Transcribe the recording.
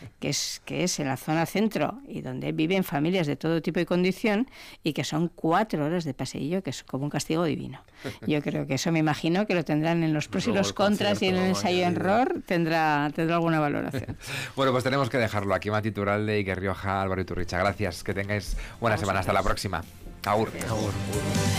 que es en la zona centro y donde viven familias de todo tipo y condición, y que son 4 horas de paseillo, que es como un castigo divino. Yo creo que eso, me imagino que lo tendrán en los pros y los contras, y en el ensayo-error tendrá alguna valoración. Bueno, pues tenemos que dejarlo aquí. Mati Iturralde, Iker Rioja, Álvaro Iturricha. Gracias, que tengáis buena semana. Hasta la próxima. Agur. Agur.